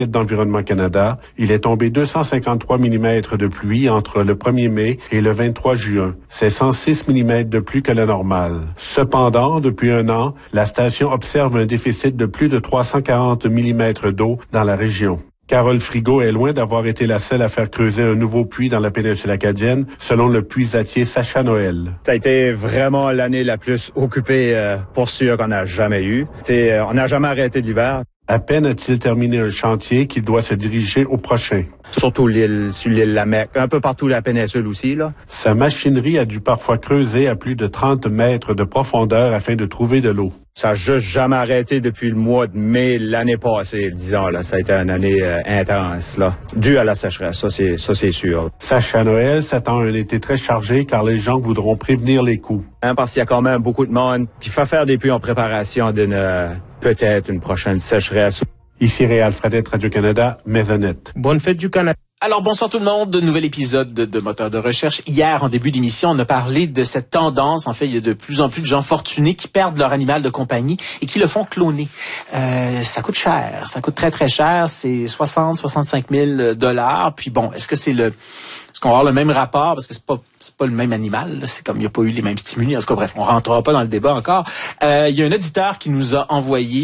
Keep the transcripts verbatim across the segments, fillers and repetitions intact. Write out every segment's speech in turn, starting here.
d'Environnement Canada, il est tombé deux cent cinquante-trois millimètres de pluie entre le premier mai et le vingt-trois juin. C'est cent six millimètres de plus que la normale. Cependant, depuis un an, la station observe un déficit de plus de trois cent quarante millimètres d'eau dans la région. Carole Frigo est loin d'avoir été la seule à faire creuser un nouveau puits dans la péninsule acadienne, selon le puisatier Sacha Noël. Ça a été vraiment l'année la plus occupée euh, pour sûr qu'on n'a jamais eue. T'sais, euh, on n'a jamais arrêté l'hiver. À peine a-t-il terminé un chantier qu'il doit se diriger au prochain. Surtout l'île, sur l'île Lamec, un peu partout la péninsule aussi, là. Sa machinerie a dû parfois creuser à plus de trente mètres de profondeur afin de trouver de l'eau. Ça n'a juste jamais arrêté depuis le mois de mai l'année passée, disons, là. Ça a été une année euh, intense, là. Due à la sécheresse, ça c'est, ça c'est sûr. Sacha Noël s'attend à un été très chargé car les gens voudront prévenir les coûts. Hein, parce qu'il y a quand même beaucoup de monde qui fait faire des puits en préparation d'une, euh, peut-être une prochaine sécheresse. Ici Réal Fradette, Radio-Canada, Maisonnette. Bonne fête du Canada. Alors, bonsoir tout le monde, nouvel épisode de, de Moteur de recherche. Hier, en début d'émission, on a parlé de cette tendance. En fait, il y a de plus en plus de gens fortunés qui perdent leur animal de compagnie et qui le font cloner. Euh, ça coûte cher, ça coûte très très cher. C'est soixante, soixante-cinq mille dollars. Puis bon, est-ce que c'est le... Est-ce qu'on va avoir le même rapport? Parce que c'est pas, c'est pas le même animal. Là. C'est comme il n'y a pas eu les mêmes stimuli. En tout cas, bref, on rentrera pas dans le débat encore. Euh, il y a un auditeur qui nous a envoyé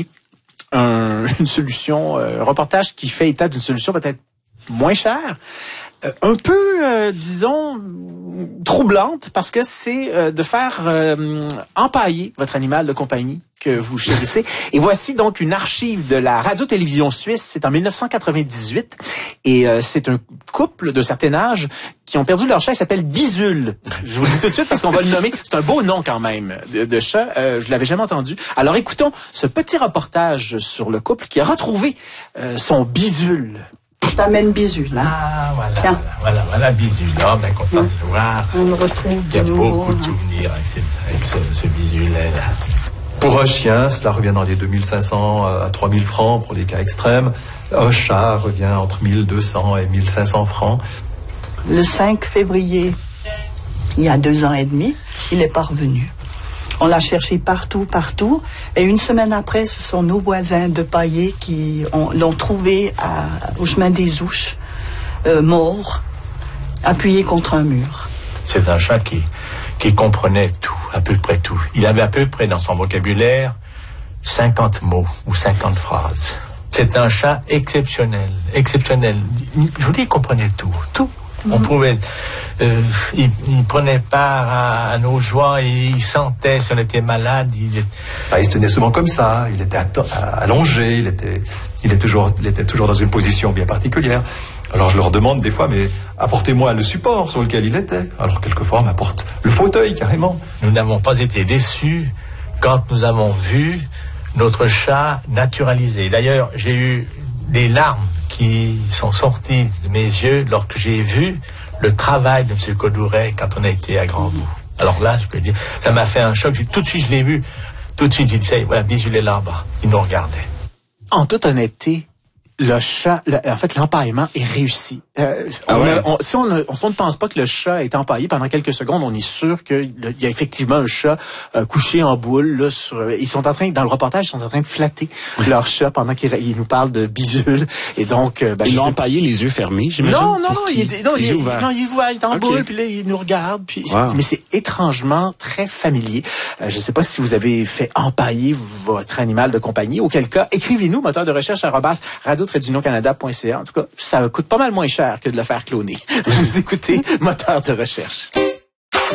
un, une solution, un reportage qui fait état d'une solution peut-être moins chère, euh, un peu, euh, disons, troublante, parce que c'est euh, de faire euh, empailler votre animal de compagnie que vous chérissez. Et voici donc une archive de la radio-télévision suisse. C'est en dix-neuf cent quatre-vingt-dix-huit. Et euh, c'est un couple de certain âge qui ont perdu leur chat. Il s'appelle Bizule. Je vous le dis tout de suite parce qu'on va le nommer. C'est un beau nom quand même de, de chat. Euh, je l'avais jamais entendu. Alors écoutons ce petit reportage sur le couple qui a retrouvé euh, son Bizule. Je t'amène Bizule, hein. Ah, voilà, Tiens. voilà, voilà, Bizule. Oh, bien content de le voir. On le retrouve Il y a de nouveau. beaucoup de souvenirs avec, cette, avec ce, ce Bizule-là. Pour un chien, cela revient dans les deux mille cinq cents à trois mille francs pour les cas extrêmes. Un chat revient entre mille deux cents et mille cinq cents francs. Le cinq février, il y a deux ans et demi, il est pas revenu. On l'a cherché partout, partout. Et une semaine après, ce sont nos voisins de Paillé qui ont, l'ont trouvé à, au chemin des Ouches, euh, mort, appuyé contre un mur. C'est un chat qui, qui comprenait tout, à peu près tout. Il avait à peu près dans son vocabulaire cinquante mots ou cinquante phrases. C'est un chat exceptionnel, exceptionnel. Je vous dis, il comprenait tout, tout. On pouvait, euh, il, il prenait part à, à nos joies et il sentait si on était malade. Il, est... Ah, il se tenait souvent comme ça, il était atta- allongé, il était, il, est toujours, il était toujours dans une position bien particulière. Alors je leur demande des fois, mais apportez-moi le support sur lequel il était. Alors quelquefois on m'apporte le fauteuil carrément. Nous n'avons pas été déçus quand nous avons vu notre chat naturalisé. D'ailleurs, j'ai eu des larmes qui sont sorties de mes yeux lorsque j'ai vu le travail de M. Codouret quand on a été à Grandbourg. Alors là, je peux dire, ça m'a fait un choc. J'ai, tout de suite, je l'ai vu. Tout de suite, j'ai dit, ça y est, voilà, Bizule est là-bas. Il nous regardait. En toute honnêteté, le chat, le, en fait, l'empaillement est réussi. Euh, Ah on ouais? a, on, si on, a, on, si on ne pense pas que le chat est empaillé pendant quelques secondes, on est sûr qu'il y a effectivement un chat euh, couché en boule. Là, sur, ils sont en train, dans le reportage, ils sont en train de flatter leur chat pendant qu'ils ils nous parlent de Bizule. Et donc, euh, ben, Ils je l'ont sais- empaillé les yeux fermés, j'imagine. Non, non, non, Pour il qu'il- est, non, les il, yeux est- ouverts. non, il est ouvert, il est en Ok. boule, puis là, il nous regarde, puis, Wow. mais c'est étrangement très familier. Euh, je ne sais pas si vous avez fait empailler votre animal de compagnie. Auquel cas, écrivez-nous, moteur de recherche, arobase radio tiret union canada point c a. En tout cas, ça coûte pas mal moins cher que de le faire cloner. Vous écoutez Moteur de recherche.